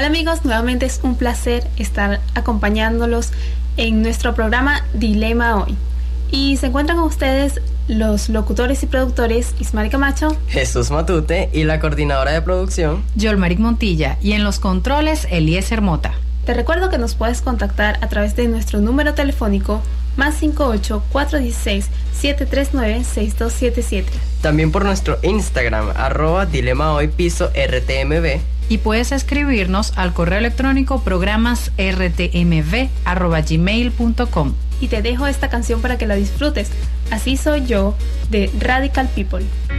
amigos, nuevamente es un placer estar acompañándolos en nuestro programa Dilema Hoy. Y se encuentran con ustedes los locutores y productores Ismari Camacho, Jesús Matute y la coordinadora de producción Yolmaric Montilla, y en los controles Eliezer Mota. Te recuerdo que nos puedes contactar a través de nuestro número telefónico +58 416 739 6277. También por nuestro Instagram @dilemahoy_rtmv. Y puedes escribirnos al correo electrónico programasrtmv@gmail.com. Y te dejo esta canción para que la disfrutes. Así soy yo, de Radical People.